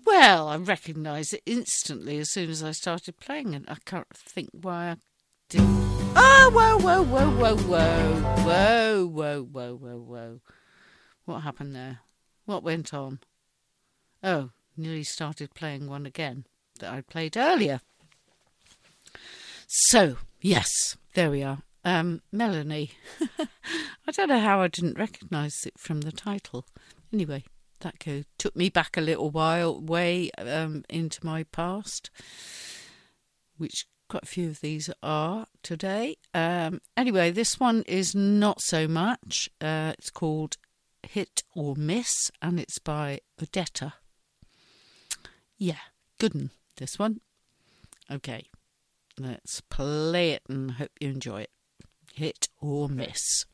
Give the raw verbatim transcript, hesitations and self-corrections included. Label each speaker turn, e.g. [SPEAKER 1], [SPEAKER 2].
[SPEAKER 1] Well, I recognised it instantly as soon as I started playing it. I can't think why I didn't. Oh, whoa, whoa, whoa, whoa, whoa, whoa, whoa, whoa, whoa, whoa. What happened there? What went on? Oh, nearly started playing one again that I played earlier. So, yes, there we are. Um, Melanie. I don't know how I didn't recognise it from the title. Anyway, that go, took me back a little while way um, into my past, which quite a few of these are today. Um, anyway, this one is not so much. Uh, it's called Hit or Miss, and it's by Odetta. Yeah, good one, this one. Okay, let's play it and hope you enjoy it. Hit or Miss.